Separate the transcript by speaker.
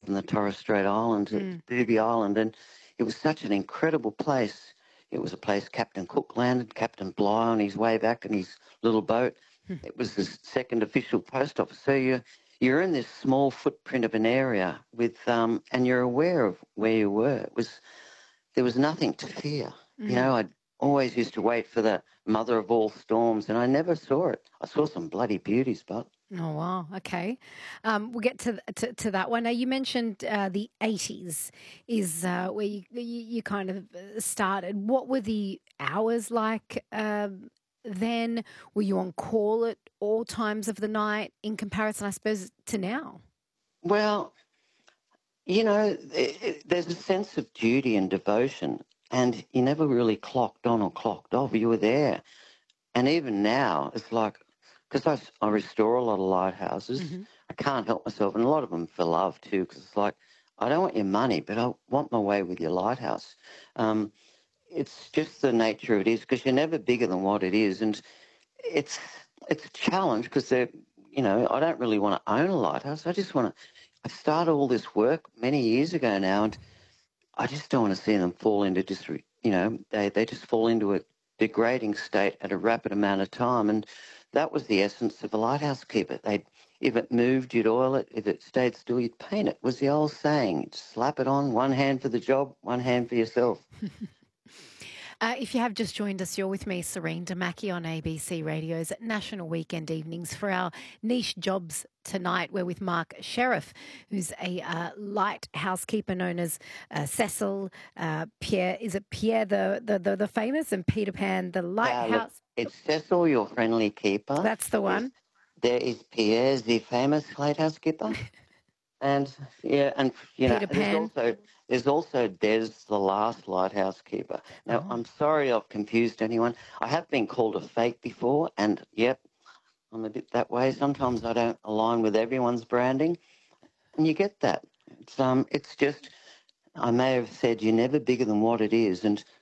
Speaker 1: in the Torres Strait Islands, Booby Island, and it was such an incredible place. It was a place Captain Cook landed, Captain Bligh on his way back in his little boat. It was the second official post office. So you're in this small footprint of an area with, and you're aware of where you were. There was nothing to fear. You know, I always used to wait for the mother of all storms, and I never saw it. I saw some bloody beauties, but.
Speaker 2: Oh, wow. Okay. We'll get to that one. Now, you mentioned the 80s is where you kind of started. What were the hours like then? Were you on call at all times of the night in comparison, I suppose, to now?
Speaker 1: Well, you know, there's a sense of duty and devotion, and you never really clocked on or clocked off. You were there. And even now, it's like, because I restore a lot of lighthouses, I can't help myself, and a lot of them for love too, because it's like, I don't want your money, but I want my way with your lighthouse. It's just the nature of it is, because you're never bigger than what it is, and it's a challenge because I don't really want to own a lighthouse. I started all this work many years ago now, and I just don't want to see them fall into they just fall into a degrading state at a rapid amount of time. And that was the essence of a lighthouse keeper. If it moved, you'd oil it. If it stayed still, you'd paint it. Was the old saying. Slap it on, one hand for the job, one hand for yourself.
Speaker 2: If you have just joined us, you're with me, Serene Damaki, on ABC Radio's National Weekend Evenings for our niche jobs tonight. We're with Mark Sheriff, who's a light housekeeper known as Cecil, Pierre. Is it Pierre the famous, and Peter Pan the lighthouse?
Speaker 1: It's Cecil, your friendly keeper.
Speaker 2: That's the one.
Speaker 1: There is Pierre, the famous lighthouse keeper. And
Speaker 2: Peter Pan.
Speaker 1: There's also Des, the last lighthouse keeper. Now, I'm sorry I've confused anyone. I have been called a fake before, and yep, I'm a bit that way. Sometimes I don't align with everyone's branding, and you get that. It's just, I may have said you're never bigger than what it is, and